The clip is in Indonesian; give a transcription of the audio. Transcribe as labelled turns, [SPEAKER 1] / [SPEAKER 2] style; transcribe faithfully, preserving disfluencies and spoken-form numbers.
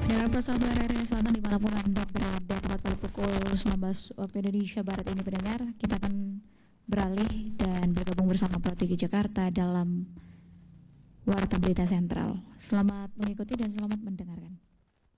[SPEAKER 1] Pendengar Persatu R R I Selatan dimanapun Anda berada, tepat pada pukul sembilan belas waktu Indonesia Barat ini pendengar, kita akan beralih dan bergabung bersama Pro tiga Jakarta dalam Warta Berita Sentral. Selamat mengikuti dan selamat mendengarkan.